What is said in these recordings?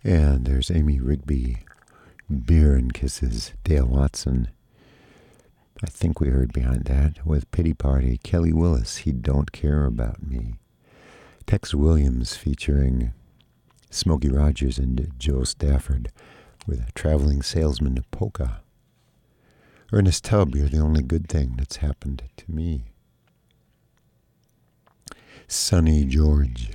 And there's Amy Rigby, Beer and Kisses, Dale Watson. I think we heard behind that with Pity Party, Kelly Willis, He Don't Care About Me. Tex Williams featuring Smokey Rogers and Joe Stafford with Traveling Salesman Polka. Ernest Tubb, You're the Only Good Thing That's Happened to Me. Sonny George,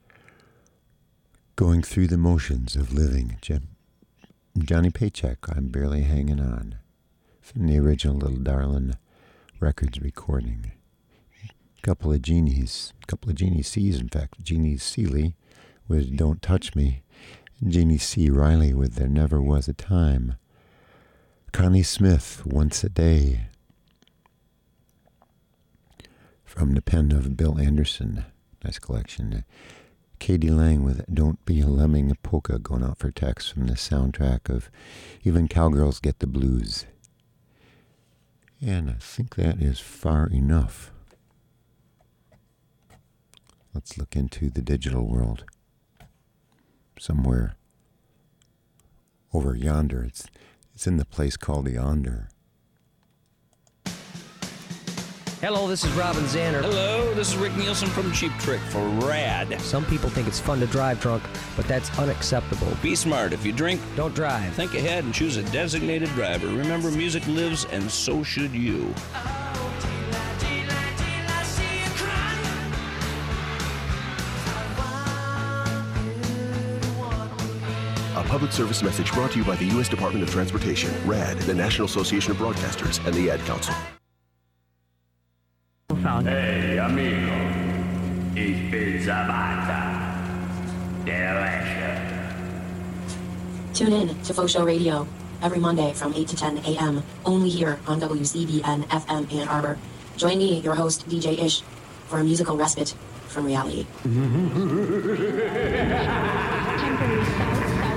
Going Through the Motions of Living. Johnny Paycheck, I'm Barely Hanging On, from the original Little Darlin' Records recording. Couple of Jeannie C's, in fact. Jeannie Seeley with Don't Touch Me. Jeannie C. Riley with There Never Was a Time. Connie Smith, Once a Day. From the pen of Bill Anderson. Nice collection. Katie Lang with Don't Be a Lemming Polka, going out for text from the soundtrack of Even Cowgirls Get the Blues. And I think that is far enough. Let's look into the digital world. Somewhere over yonder. It's in the place called Yonder. Hello, this is Robin Zanner. Hello, this is Rick Nielsen from Cheap Trick for RAD. Some people think it's fun to drive drunk, but that's unacceptable. Be smart. If you drink, don't drive. Think ahead and choose a designated driver. Remember, music lives, and so should you. A public service message brought to you by the U.S. Department of Transportation, RAD, the National Association of Broadcasters, and the Ad Council. Hey, amigo. Ich bin Sabata. Delicious. Tune in to Faux Show Radio every Monday from 8 to 10 a.m. only here on WCBN FM Ann Arbor. Join me, your host, DJ Ish, for a musical respite from reality. Temporary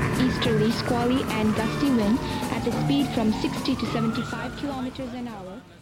south-southeasterly, squally and gusty wind at a speed from 60 to 75 kilometers an hour.